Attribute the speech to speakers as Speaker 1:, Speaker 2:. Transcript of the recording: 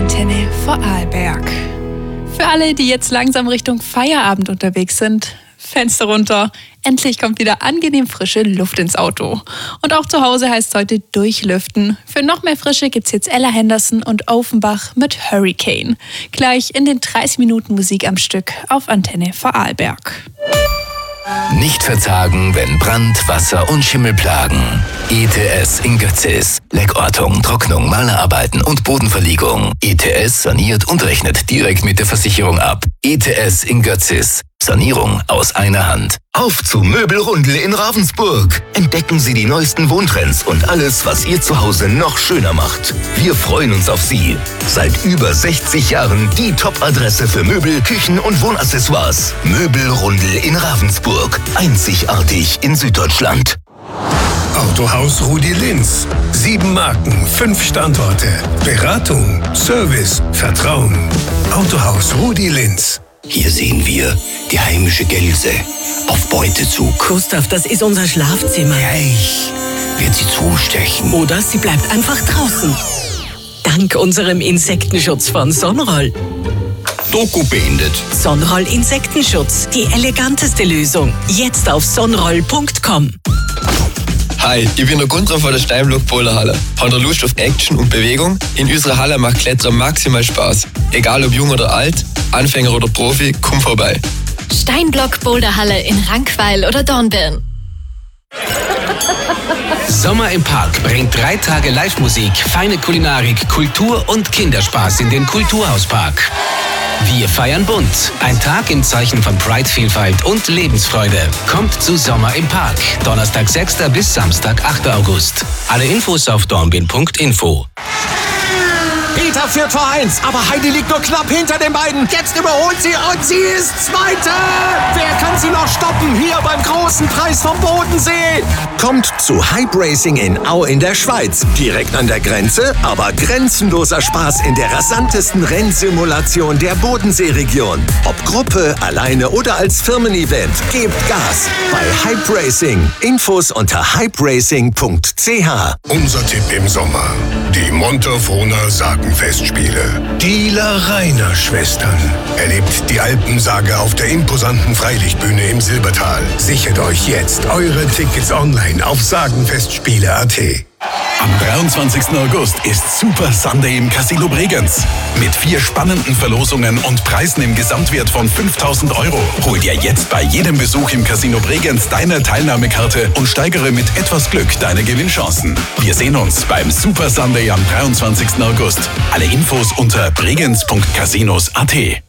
Speaker 1: Antenne Vorarlberg. Für alle, die jetzt langsam Richtung Feierabend unterwegs sind, Fenster runter. Endlich kommt wieder angenehm frische Luft ins Auto. Und auch zu Hause heißt es heute durchlüften. Für noch mehr Frische gibt's jetzt Ella Henderson und Offenbach mit Hurricane. Gleich in den 30 Minuten Musik am Stück auf Antenne Vorarlberg.
Speaker 2: Nicht verzagen, wenn Brand, Wasser und Schimmel plagen. ETS in Götzis. Leckortung, Trocknung, Malerarbeiten und Bodenverlegung. ETS saniert und rechnet direkt mit der Versicherung ab. ETS in Götzis. Sanierung aus einer Hand.
Speaker 3: Auf zu Möbelrundel in Ravensburg. Entdecken Sie die neuesten Wohntrends und alles, was Ihr Zuhause noch schöner macht. Wir freuen uns auf Sie. Seit über 60 Jahren die Top-Adresse für Möbel, Küchen und Wohnaccessoires. Möbelrundel in Ravensburg. Einzigartig in Süddeutschland.
Speaker 4: Autohaus Rudi Linz. 7 Marken, 5 Standorte. Beratung, Service, Vertrauen. Autohaus Rudi Linz.
Speaker 3: Hier sehen wir die heimische Gelse auf Beutezug.
Speaker 5: Gustav, das ist unser Schlafzimmer.
Speaker 3: Gleich wird sie zustechen.
Speaker 5: Oder sie bleibt einfach draußen. Dank unserem Insektenschutz von Sonroll.
Speaker 3: Doku beendet.
Speaker 5: Sonroll Insektenschutz, die eleganteste Lösung. Jetzt auf sonroll.com.
Speaker 6: Hi, ich bin der Gunther von der Steinblock Boulderhalle. Habt ihr Lust auf Action und Bewegung? In unserer Halle macht Klettern maximal Spaß. Egal ob jung oder alt, Anfänger oder Profi, komm vorbei.
Speaker 7: Steinblock Boulderhalle in Rankweil oder Dornbirn.
Speaker 8: Sommer im Park bringt 3 Tage Live-Musik, feine Kulinarik, Kultur und Kinderspaß in den Kulturhauspark. Wir feiern bunt. Ein Tag im Zeichen von Pride, Vielfalt und Lebensfreude. Kommt zu Sommer im Park. Donnerstag 6. bis Samstag 8. August. Alle Infos auf dornbirn.info.
Speaker 9: Peter führt vor 1, aber Heidi liegt nur knapp hinter den beiden. Jetzt überholt sie und sie ist Zweite. Wer kann sie noch stoppen? Hier beim großen Preis vom Bodensee. Kommt zu Hype Racing in Au in der Schweiz. Direkt an der Grenze, aber grenzenloser Spaß in der rasantesten Rennsimulation der Bodenseeregion. Ob Gruppe, alleine oder als Firmen-Event. Gebt Gas bei Hype Racing. Infos unter hyperacing.ch.
Speaker 4: Unser Tipp im Sommer. Die Montafona Sagenfestspiele. Die Larainer Schwestern. Erlebt die Alpensage auf der imposanten Freilichtbühne im Silbertal. Sichert euch jetzt eure Tickets online auf sagenfestspiele.at.
Speaker 10: Am 23. August ist Super Sunday im Casino Bregenz. Mit 4 spannenden Verlosungen und Preisen im Gesamtwert von 5.000 €. Hol dir jetzt bei jedem Besuch im Casino Bregenz deine Teilnahmekarte und steigere mit etwas Glück deine Gewinnchancen. Wir sehen uns beim Super Sunday am 23. August. Alle Infos unter bregenz.casinos.at.